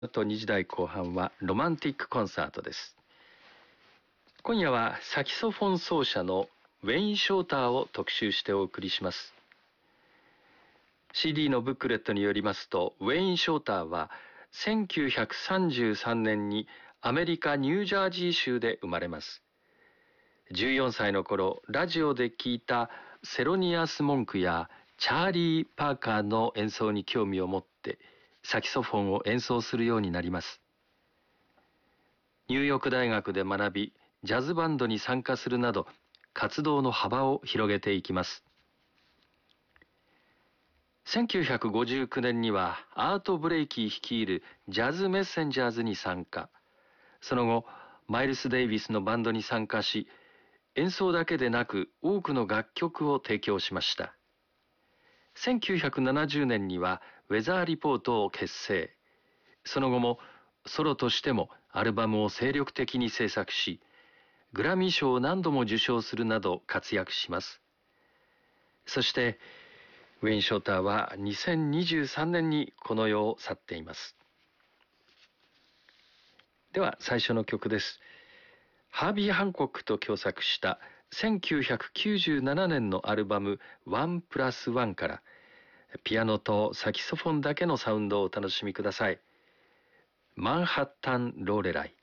と2時台後半はロマンティックコンサートです。今夜はサキソフォン奏者のウェイン・ショーターを特集してお送りします。CD のブックレットによりますと、ウェイン・ショーターは1933年にアメリカ・ニュージャージー州で生まれます。14歳の頃、ラジオで聴いたセロニアス・モンクやチャーリー・パーカーの演奏に興味を持ってサキソフォンを演奏するようになります。ニューヨーク大学で学び、ジャズバンドに参加するなど活動の幅を広げていきます。1959年にはアート・ブレイキー率いるジャズ・メッセンジャーズに参加。その後、マイルス・デイビスのバンドに参加し、演奏だけでなく多くの楽曲を提供しました。1970年にはウェザーリポートを結成。その後もソロとしてもアルバムを精力的に制作し、グラミー賞を何度も受賞するなど活躍します。そしてウェイン・ショーターは2023年にこの世を去っています。では最初の曲です。ハービー・ハンコックと共作した1997年のアルバム1+1からピアノとサキソフォンだけのサウンドをお楽しみください。マンハッタン・ローレライ。